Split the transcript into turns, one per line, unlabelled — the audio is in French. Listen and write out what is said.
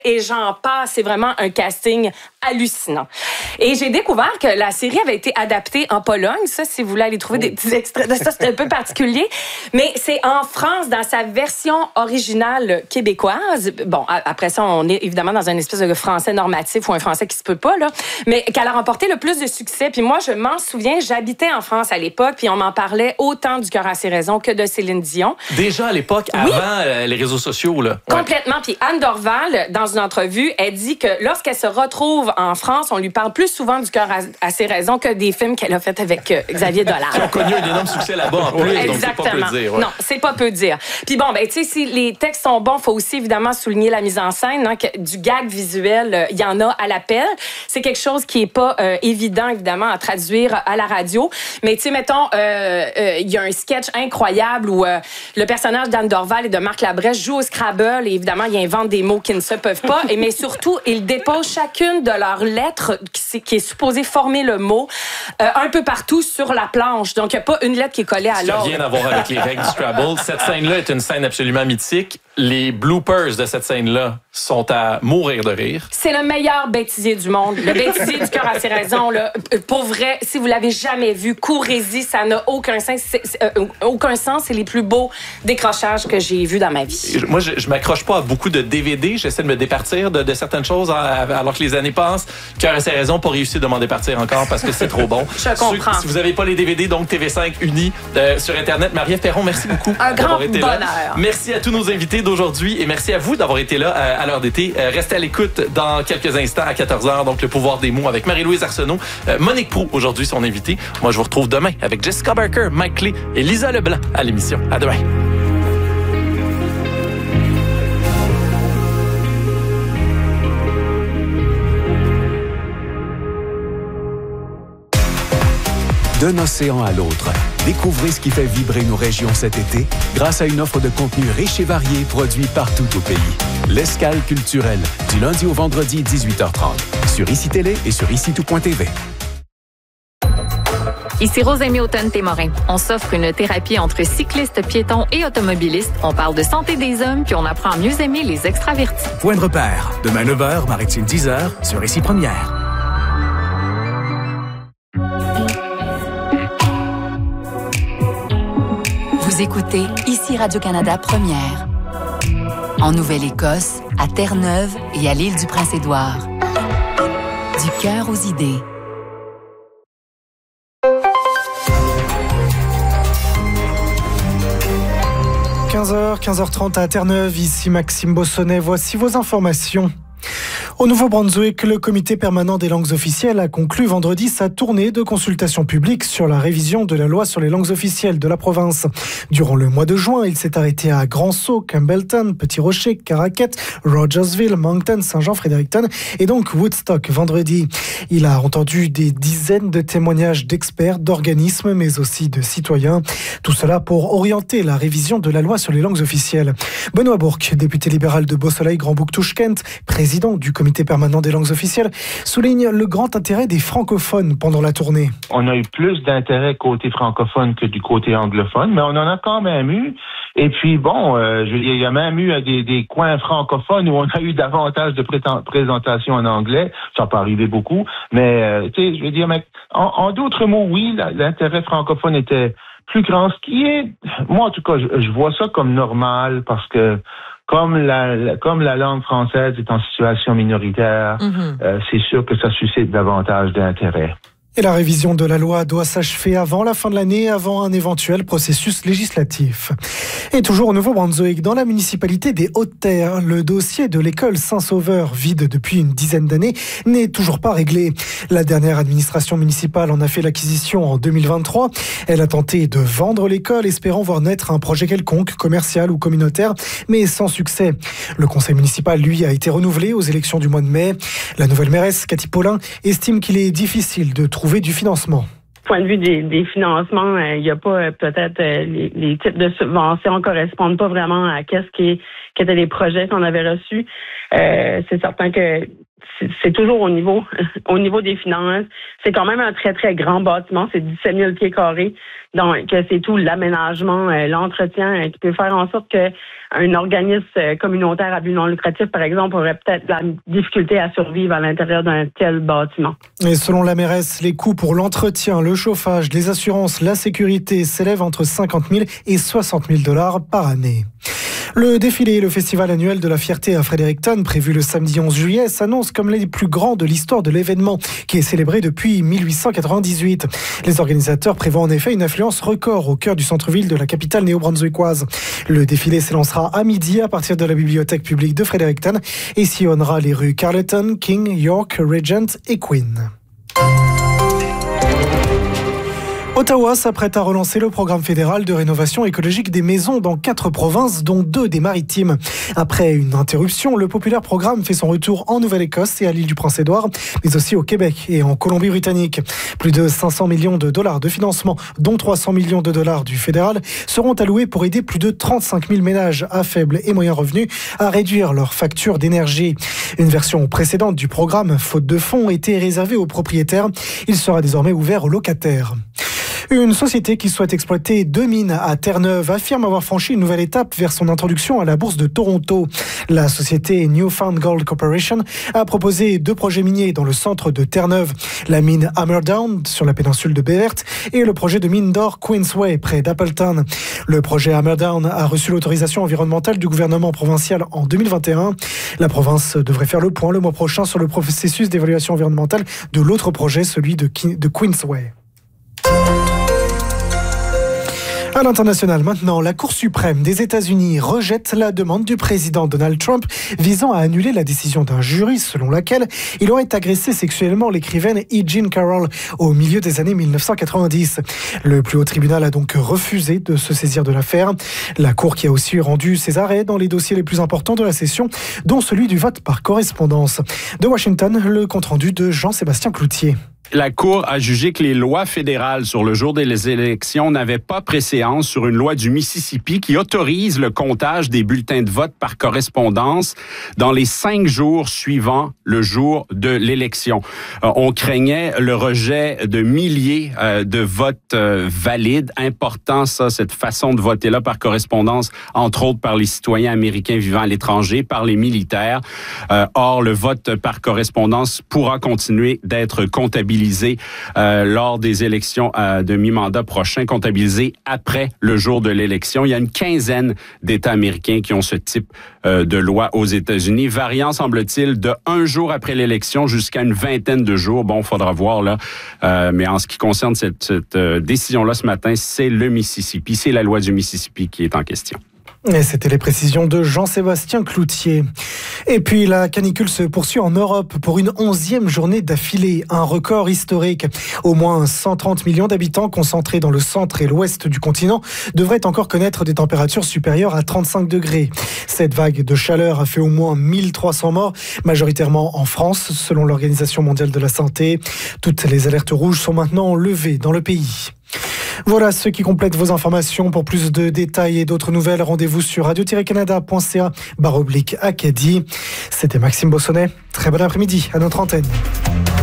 Et j'en passe, c'est vraiment un casting hallucinant. Et j'ai découvert que la série avait été adaptée en Pologne. Ça, si vous voulez aller trouver des petits extraits de ça, c'est un peu particulier. Mais c'est en France, dans sa version originale québécoise. Bon, après ça, on est évidemment dans un espèce de français normatif ou un français qui se peut pas, là. Mais qu'elle a remporté le plus de succès. Puis moi, je m'en souviens, j'habitais en France à l'époque, puis on m'en parlait autant du Cœur à ses raisons que de Céline Dion.
Déjà à l'époque, avant les réseaux sociaux, là. Ouais.
Complètement. Puis Anne Dorval, dans une entrevue, elle dit que lorsqu'elle se retrouve en France, on lui parle plus souvent du Cœur à ses raisons que des films qu'elle a fait avec Xavier Dolan.
Qui ont connu un énorme succès là-bas en plus,
Exactement.
donc c'est pas peu dire. Ouais.
Non, c'est pas peu dire. Puis bon, ben tu sais, si les textes sont bons, faut aussi évidemment souligner la mise en scène, hein, que du gag visuel, il y en a à l'appel. C'est quelque chose qui est pas évident, évidemment, à traduire à la radio. Mais tu sais, mettons, il y a un sketch incroyable où le personnage d'Anne Dorval et de Marc Labrèche joue au Scrabble et évidemment, ils inventent des mots qui ne se peuvent pas. Mais surtout, ils déposent chacune de leurs lettres qui est supposée former le mot un peu partout sur la planche. Donc, il n'y a pas une lettre qui est collée à l'autre.
Ça n'a rien à voir avec les règles du Scrabble. Cette scène-là est une scène absolument mythique. Les bloopers de cette scène-là sont à mourir de rire. C'est
le meilleur bêtisier du monde. Le bêtisier du Cœur à ses raisons. Là, pour vrai, si vous l'avez jamais vu, courez-y, ça n'a aucun sens. Aucun sens. C'est les plus beaux décrochages que j'ai vus dans ma vie.
Moi, je m'accroche pas à beaucoup de DVD. J'essaie de me départir de certaines choses alors que les années passent. Cœur à ses raisons, pas réussi de m'en départir encore parce que c'est trop bon.
Je comprends.
Si vous n'avez pas les DVD, donc TV5 Uni sur Internet. Marie-Ève Perron, merci beaucoup d'avoir été là. Merci à tous nos invités d'aujourd'hui et merci à vous d'avoir été là à l'heure d'été. Restez à l'écoute dans quelques instants à 14h, donc le pouvoir des mots avec Marie-Louise Arsenault. Monique Proulx, aujourd'hui, son invitée. Moi, je vous retrouve demain avec Jessica Barker, Mike Clé et Lisa Leblanc à l'émission. À demain.
D'un océan à l'autre, découvrez ce qui fait vibrer nos régions cet été grâce à une offre de contenu riche et varié produit partout au pays. L'Escale culturelle, du lundi au vendredi 18h30, sur ICI Télé et sur ICI-tout.tv.
Ici Rosemée Automne-Témorin. On s'offre une thérapie entre cyclistes, piétons et automobilistes. On parle de santé des hommes, puis on apprend à mieux aimer les extravertis.
Point de repère. Demain 9h, Maritime 10h, sur ICI Première.
Vous écoutez ici Radio-Canada Première. En Nouvelle-Écosse, à Terre-Neuve et à l'île du Prince-Édouard. Du cœur aux idées.
– 15h30 à Terre-Neuve, ici Maxime Bossonnet. Voici vos informations. Au Nouveau-Brunswick, le comité permanent des langues officielles a conclu vendredi sa tournée de consultation publique sur la révision de la loi sur les langues officielles de la province. Durant le mois de juin, il s'est arrêté à Grand-Sault, Campbellton, Petit-Rocher, Caraquet, Rogersville, Moncton, Saint-Jean-Fredericton et donc Woodstock vendredi. Il a entendu des dizaines de témoignages d'experts, d'organismes, mais aussi de citoyens. Tout cela pour orienter la révision de la loi sur les langues officielles. Benoît Bourque, député libéral de Beausoleil-Grand-Bouctouche-Kent, président du comité permanent des langues officielles, souligne le grand intérêt des francophones pendant la tournée.
On a eu plus d'intérêt côté francophone que du côté anglophone, mais on en a quand même eu. Et puis bon, il y a même eu des coins francophones où on a eu davantage de présentations en anglais. Ça peut arriver beaucoup, mais tu sais, je veux dire, mais en d'autres mots, oui, l'intérêt francophone était plus grand. Ce qui est, moi en tout cas, je vois ça comme normal parce que comme la langue française est en situation minoritaire, c'est sûr que ça suscite davantage d'intérêt.
Et la révision de la loi doit s'achever avant la fin de l'année, avant un éventuel processus législatif. Et toujours au Nouveau-Brunswick, dans la municipalité des Hautes-Terres, le dossier de l'école Saint-Sauveur, vide depuis une dizaine d'années, n'est toujours pas réglé. La dernière administration municipale en a fait l'acquisition en 2023. Elle a tenté de vendre l'école, espérant voir naître un projet quelconque, commercial ou communautaire, mais sans succès. Le conseil municipal, lui, a été renouvelé aux élections du mois de mai. La nouvelle mairesse, Cathy Paulin, estime qu'il est difficile de trouver du financement.
Point de vue des financements, il n'y a pas peut-être les types de subventions ne correspondent pas vraiment à qu'étaient les projets qu'on avait reçus. C'est certain que c'est toujours au niveau des finances. C'est quand même un très, très grand bâtiment. C'est 17 000 pieds carrés. Donc, c'est tout l'aménagement, l'entretien qui peut faire en sorte qu'un organisme communautaire à but non lucratif, par exemple, aurait peut-être la difficulté à survivre à l'intérieur d'un tel bâtiment.
Et selon la mairesse, les coûts pour l'entretien, le chauffage, les assurances, la sécurité s'élèvent entre 50 000 et 60 000 $ par année. Le défilé et le festival annuel de la fierté à Fredericton, prévu le samedi 11 juillet, s'annoncent comme les plus grands de l'histoire de l'événement, qui est célébré depuis 1898. Les organisateurs prévoient en effet une affluence record au cœur du centre-ville de la capitale néo-brunswickoise. Le défilé s'élancera à midi à partir de la bibliothèque publique de Fredericton et sillonnera les rues Carleton, King, York, Regent et Queen. Ottawa s'apprête à relancer le programme fédéral de rénovation écologique des maisons dans 4 provinces, dont 2 des maritimes. Après une interruption, le populaire programme fait son retour en Nouvelle-Écosse et à l'île du Prince-Édouard, mais aussi au Québec et en Colombie-Britannique. Plus de 500 millions de dollars de financement, dont 300 millions de dollars du fédéral, seront alloués pour aider plus de 35 000 ménages à faible et moyen revenu à réduire leurs factures d'énergie. Une version précédente du programme, faute de fonds, était réservée aux propriétaires. Il sera désormais ouvert aux locataires. Une société qui souhaite exploiter 2 mines à Terre-Neuve affirme avoir franchi une nouvelle étape vers son introduction à la bourse de Toronto. La société Newfound Gold Corporation a proposé 2 projets miniers dans le centre de Terre-Neuve. La mine Hammerdown sur la péninsule de Baie Verte et le projet de mine d'or Queensway près d'Appleton. Le projet Hammerdown a reçu l'autorisation environnementale du gouvernement provincial en 2021. La province devrait faire le point le mois prochain sur le processus d'évaluation environnementale de l'autre projet, celui de Queensway. À l'international maintenant, la Cour suprême des États-Unis rejette la demande du président Donald Trump visant à annuler la décision d'un jury selon laquelle il aurait agressé sexuellement l'écrivaine E. Jean Carroll au milieu des années 1990. Le plus haut tribunal a donc refusé de se saisir de l'affaire. La Cour qui a aussi rendu ses arrêts dans les dossiers les plus importants de la session, dont celui du vote par correspondance. De Washington, le compte-rendu de Jean-Sébastien Cloutier.
La Cour a jugé que les lois fédérales sur le jour des élections n'avaient pas préséance sur une loi du Mississippi qui autorise le comptage des bulletins de vote par correspondance dans les 5 jours suivant le jour de l'élection. On craignait le rejet de milliers de votes valides. Important, ça, cette façon de voter-là par correspondance, entre autres par les citoyens américains vivant à l'étranger, par les militaires. Or, le vote par correspondance pourra continuer d'être comptabilisé lors des élections de mi-mandat prochain, comptabilisé après le jour de l'élection. Il y a une quinzaine d'États américains qui ont ce type de loi aux États-Unis, variant, semble-t-il, de 1 jour après l'élection jusqu'à une vingtaine de jours. Bon, il faudra voir, là. Mais en ce qui concerne cette décision-là ce matin, c'est le Mississippi, c'est la loi du Mississippi qui est en question.
Et c'était les précisions de Jean-Sébastien Cloutier. Et puis la canicule se poursuit en Europe pour une 11e journée d'affilée, un record historique. Au moins 130 millions d'habitants concentrés dans le centre et l'ouest du continent devraient encore connaître des températures supérieures à 35 degrés. Cette vague de chaleur a fait au moins 1300 morts, majoritairement en France, selon l'Organisation mondiale de la santé. Toutes les alertes rouges sont maintenant levées dans le pays. Voilà ce qui complète vos informations. Pour plus de détails et d'autres nouvelles, rendez-vous sur radio-canada.ca/Acadie. C'était Maxime Bossonnet. Très bon après-midi à notre antenne.